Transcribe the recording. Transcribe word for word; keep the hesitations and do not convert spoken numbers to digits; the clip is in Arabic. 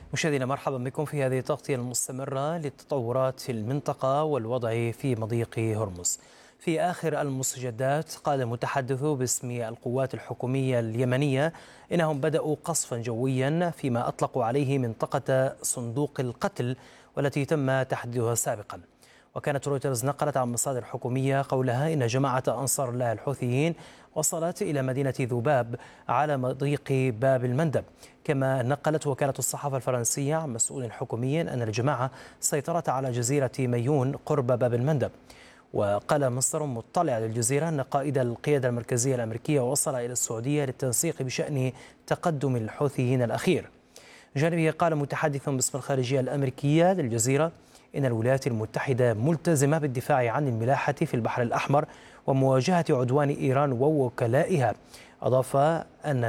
مشاهدينا مرحبا بكم في هذه التغطية المستمرة للتطورات في المنطقة والوضع في مضيق هرمز. في آخر المستجدات قال المتحدث باسم القوات الحكومية اليمنية إنهم بدأوا قصفا جويا فيما أطلقوا عليه منطقة صندوق القتل والتي تم تحديدها سابقا. وكانت رويترز نقلت عن مصادر حكومية قولها إن جماعة أنصار الله الحوثيين وصلت إلى مدينة ذباب على مضيق باب المندب. كما نقلت وكالة الصحافة الفرنسية عن مسؤول حكومي أن الجماعة سيطرت على جزيرة ميون قرب باب المندب. وقال مصدر مطلع للجزيرة أن قائد القيادة المركزية الأمريكية وصل إلى السعودية للتنسيق بشأن تقدم الحوثيين الأخير. جانبه قال متحدث باسم الخارجية الأمريكية للجزيرة إن الولايات المتحدة ملتزمة بالدفاع عن الملاحة في البحر الأحمر ومواجهة عدوان إيران ووكلائها. أضاف أن